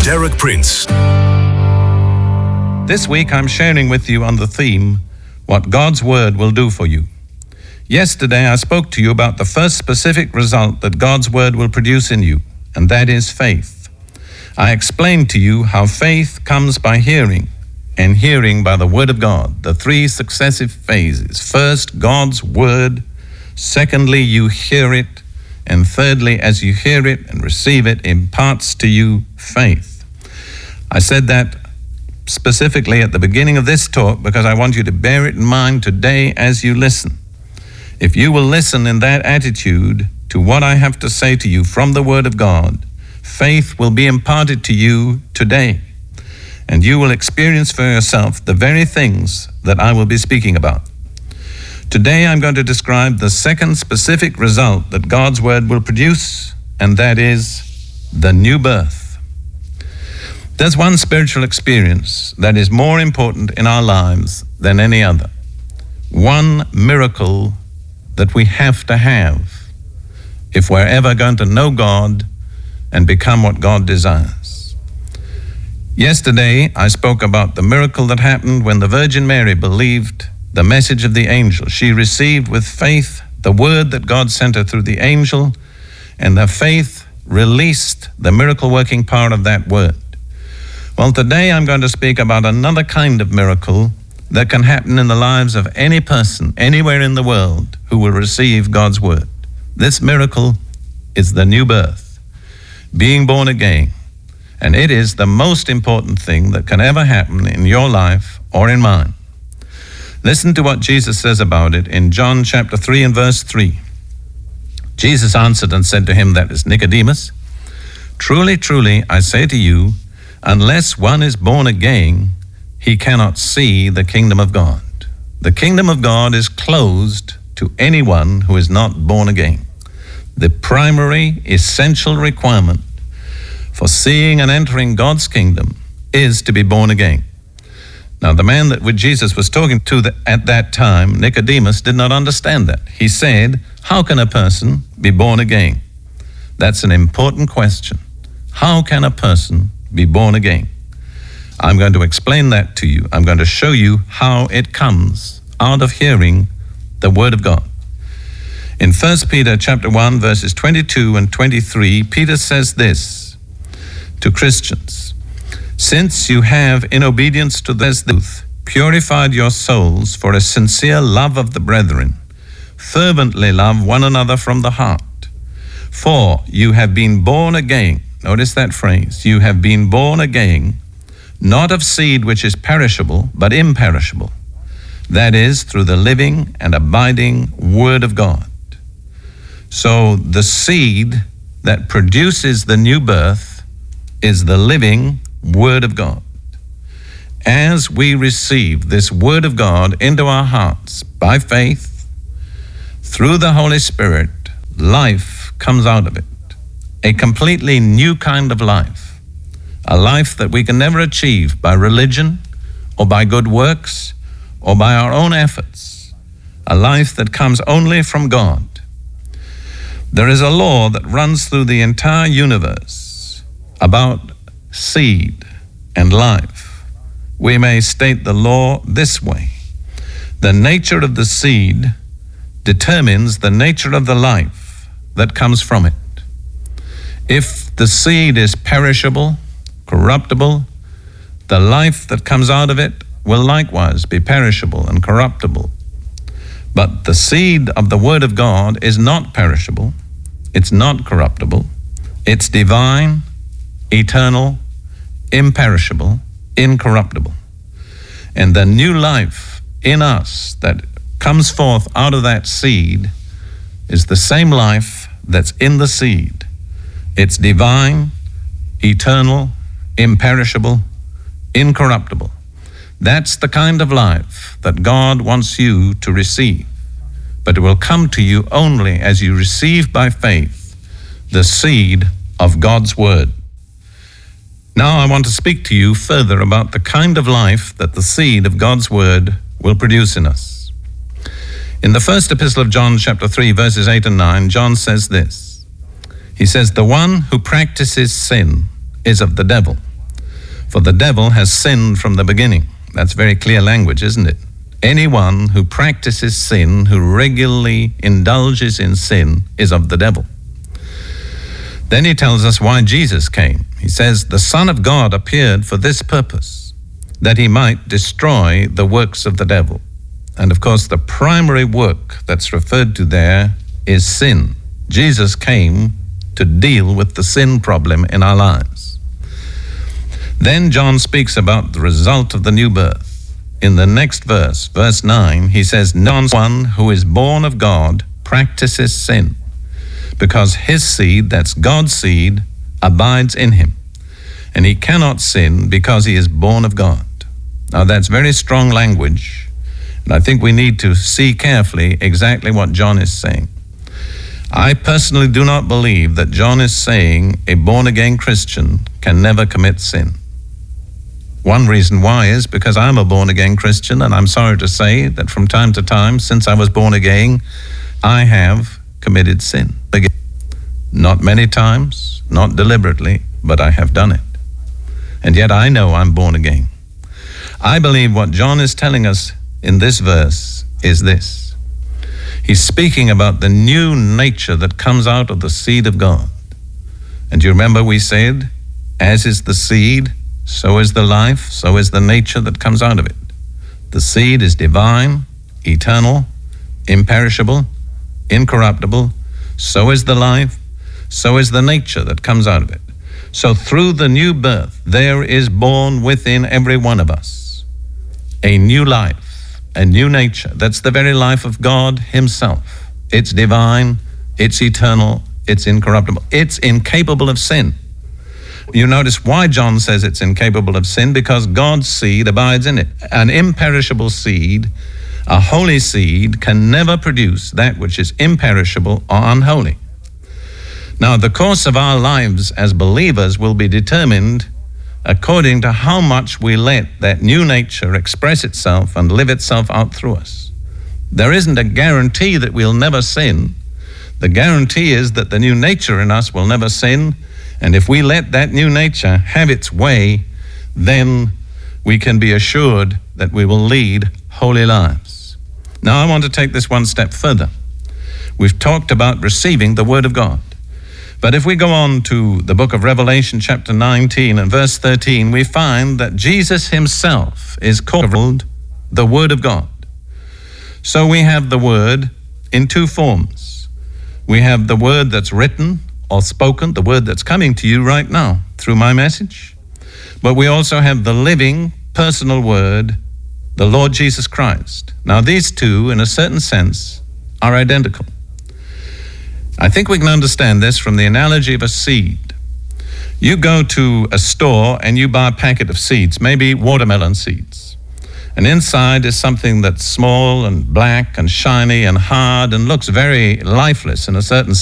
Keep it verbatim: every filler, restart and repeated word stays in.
Derek Prince. This week I'm sharing with you on the theme, What God's Word Will Do for You. Yesterday I spoke to you about the first specific result that God's Word will produce in you, and that is faith. I explained to you how faith comes by hearing, and hearing by the Word of God, the three successive phases. First, God's Word. Secondly, you hear it. And thirdly, as you hear it and receive it, imparts to you faith. I said that specifically at the beginning of this talk because I want you to bear it in mind today as you listen. If you will listen in that attitude to what I have to say to you from the Word of God, faith will be imparted to you today, and you will experience for yourself the very things that I will be speaking about. Today I'm going to describe the second specific result that God's Word will produce, and that is the new birth. There's one spiritual experience that is more important in our lives than any other. One miracle that we have to have if we're ever going to know God and become what God desires. Yesterday I spoke about the miracle that happened when the Virgin Mary believed the message of the angel. She received with faith the word that God sent her through the angel, and the faith released the miracle-working power of that word. Well, today I'm going to speak about another kind of miracle that can happen in the lives of any person anywhere in the world who will receive God's word. This miracle is the new birth, being born again, and it is the most important thing that can ever happen in your life or in mine. Listen to what Jesus says about it in John chapter three and verse three. Jesus answered and said to him, that is Nicodemus, "Truly, truly, I say to you, unless one is born again, he cannot see the kingdom of God." The kingdom of God is closed to anyone who is not born again. The primary, essential requirement for seeing and entering God's kingdom is to be born again. Now, the man that Jesus was talking to the, at that time, Nicodemus, did not understand that. He said, how can a person be born again? That's an important question. How can a person be born again? I'm going to explain that to you. I'm going to show you how it comes out of hearing the Word of God. In First Peter chapter one, verses twenty-two and twenty-three, Peter says this to Christians: "Since you have, in obedience to this truth, purified your souls for a sincere love of the brethren, fervently love one another from the heart. For you have been born again," notice that phrase, "you have been born again, not of seed which is perishable, but imperishable, that is, through the living and abiding Word of God." So the seed that produces the new birth is the living Word of God. As we receive this Word of God into our hearts by faith, through the Holy Spirit, life comes out of it. A completely new kind of life. A life that we can never achieve by religion or by good works or by our own efforts. A life that comes only from God. There is a law that runs through the entire universe about seed and life. We may state the law this way: the nature of the seed determines the nature of the life that comes from it. If the seed is perishable, corruptible, the life that comes out of it will likewise be perishable and corruptible. But the seed of the Word of God is not perishable, it's not corruptible, it's divine, eternal, imperishable, incorruptible. And the new life in us that comes forth out of that seed is the same life that's in the seed. It's divine, eternal, imperishable, incorruptible. That's the kind of life that God wants you to receive. But it will come to you only as you receive by faith the seed of God's Word. Now I want to speak to you further about the kind of life that the seed of God's Word will produce in us. In the first epistle of John, chapter three, verses eight and nine, John says this. He says, "The one who practices sin is of the devil, For the devil has sinned from the beginning. That's very clear language, isn't it? Anyone who practices sin, who regularly indulges in sin, is of the devil. Then he tells us why Jesus came. He says, the Son of God appeared for this purpose, that he might destroy the works of the devil. And of course, the primary work that's referred to there is sin. Jesus came to deal with the sin problem in our lives. Then John speaks about the result of the new birth. In the next verse, verse nine, he says, no one who is born of God practices sin, because his seed, that's God's seed, abides in him. And he cannot sin because he is born of God. Now that's very strong language. And I think we need to see carefully exactly what John is saying. I personally do not believe that John is saying a born-again Christian can never commit sin. One reason why is because I'm a born-again Christian, and I'm sorry to say that from time to time, since I was born again, I have committed sin. Again, not many times, not deliberately, but I have done it. And yet I know I'm born again. I believe what John is telling us in this verse is this. He's speaking about the new nature that comes out of the seed of God. And you remember we said, as is the seed, so is the life, so is the nature that comes out of it. The seed is divine, eternal, imperishable, incorruptible. So is the life, so is the nature that comes out of it. So through the new birth, there is born within every one of us a new life. A new nature. That's the very life of God himself. It's divine, it's eternal, it's incorruptible. It's incapable of sin. You notice why John says it's incapable of sin, because God's seed abides in it. An imperishable seed, a holy seed, can never produce that which is imperishable or unholy. Now, the course of our lives as believers will be determined according to how much we let that new nature express itself and live itself out through us. There isn't a guarantee that we'll never sin. The guarantee is that the new nature in us will never sin, and if we let that new nature have its way, then we can be assured that we will lead holy lives. Now, I want to take this one step further. We've talked about receiving the Word of God. But if we go on to the book of Revelation, chapter nineteen and verse thirteen, we find that Jesus himself is called the Word of God. So we have the Word in two forms. We have the Word that's written or spoken, the Word that's coming to you right now through my message. But we also have the living, personal Word, the Lord Jesus Christ. Now these two, in a certain sense, are identical. I think we can understand this from the analogy of a seed. You go to a store and you buy a packet of seeds, maybe watermelon seeds. And inside is something that's small and black and shiny and hard and looks very lifeless in a certain